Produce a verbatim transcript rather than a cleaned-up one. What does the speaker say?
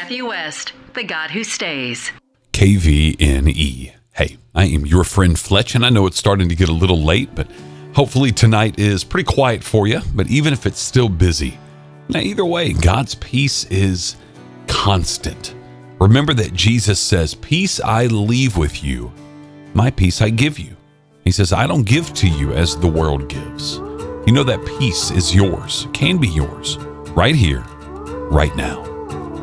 Matthew West, the God who stays. K V N E. Hey, I am your friend Fletch, and I know it's starting to get a little late, but hopefully tonight is pretty quiet for you. But even if it's still busy, now either way, God's peace is constant. Remember that Jesus says, "Peace I leave with you, my peace I give you." He says, "I don't give to you as the world gives." You know that peace is yours, can be yours, right here, right now.